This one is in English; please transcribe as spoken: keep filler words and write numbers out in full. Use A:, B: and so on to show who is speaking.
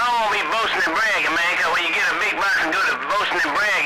A: don't want to be boasting and bragging, man, because when you get a big box and go to boasting and bragging,